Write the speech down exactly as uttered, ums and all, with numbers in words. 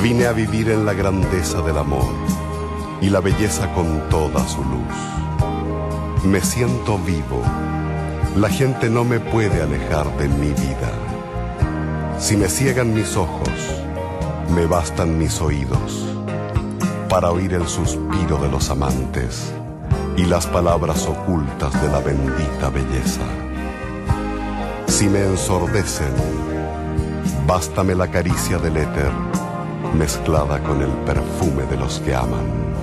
Vine a vivir en la grandeza del amor y la belleza con toda su luz. Me siento vivo. La gente no me puede alejar de mi vida. Si me ciegan mis ojos, me bastan mis oídos para oír el suspiro de los amantes y las palabras ocultas de la bendita belleza. Si me ensordecen, bástame la caricia del éter mezclada con el perfume de los que aman.